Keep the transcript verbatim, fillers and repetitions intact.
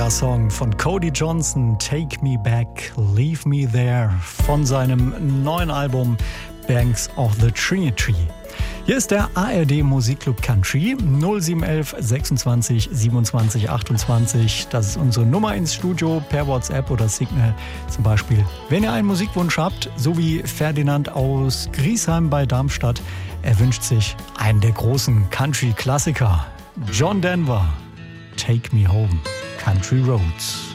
neuer Song von Cody Johnson, Take Me Back, Leave Me There, von seinem neuen Album Banks of the Trinity. Hier ist der A R D Musikclub Country null sieben eins eins sechsundzwanzig siebenundzwanzig achtundzwanzig. Das ist unsere Nummer ins Studio per WhatsApp oder Signal zum Beispiel. Wenn ihr einen Musikwunsch habt, so wie Ferdinand aus Griesheim bei Darmstadt, er wünscht sich einen der großen Country-Klassiker. John Denver, Take Me Home, Country Roads.